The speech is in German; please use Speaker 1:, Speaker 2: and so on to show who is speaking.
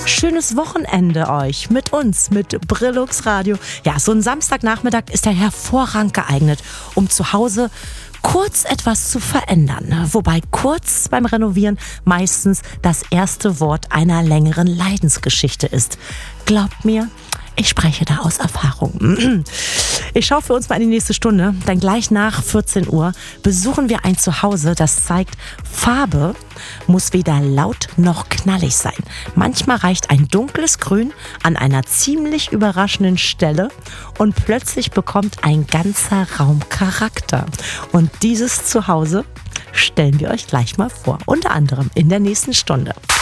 Speaker 1: schönes Wochenende euch mit uns, mit Brillux Radio. Ja, so ein Samstagnachmittag ist ja hervorragend geeignet, um zu Hause kurz etwas zu verändern. Wobei kurz beim Renovieren meistens das erste Wort einer längeren Leidensgeschichte ist. Glaubt mir, ich spreche da aus Erfahrung. Ich schaue für uns mal in die nächste Stunde, denn gleich nach 14 Uhr besuchen wir ein Zuhause, das zeigt, Farbe muss weder laut noch knallig sein. Manchmal reicht ein dunkles Grün an einer ziemlich überraschenden Stelle und plötzlich bekommt ein ganzer Raum Charakter. Und dieses Zuhause stellen wir euch gleich mal vor, unter anderem in der nächsten Stunde.